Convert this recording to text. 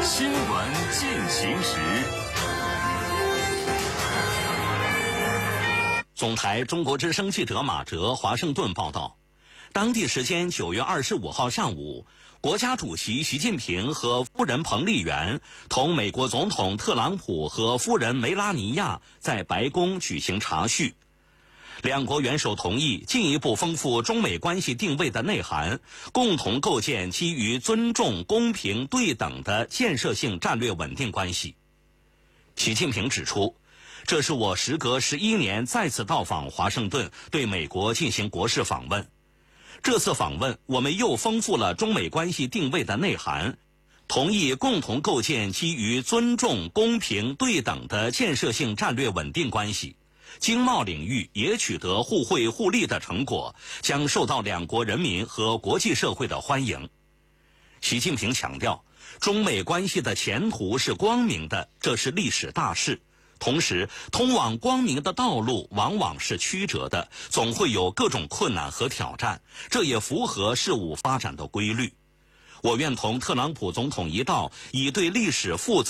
新闻进行时。 总台中国之声记者马哲华盛顿报道，当地时间9月25号上午，国家主席习近平和夫人彭丽媛同美国总统特朗普和夫人梅拉尼亚在白宫举行茶叙。两国元首同意进一步丰富中美关系定位的内涵，共同构建基于尊重、公平、对等的建设性战略稳定关系。习近平指出，这是我时隔11年再次到访华盛顿，对美国进行国事访问。这次访问，我们又丰富了中美关系定位的内涵，同意共同构建基于尊重、公平、对等的建设性战略稳定关系。经贸领域也取得互惠互利的成果，将受到两国人民和国际社会的欢迎。习近平强调，中美关系的前途是光明的，这是历史大势。同时，通往光明的道路往往是曲折的，总会有各种困难和挑战，这也符合事物发展的规律。我愿同特朗普总统一道，以对历史负责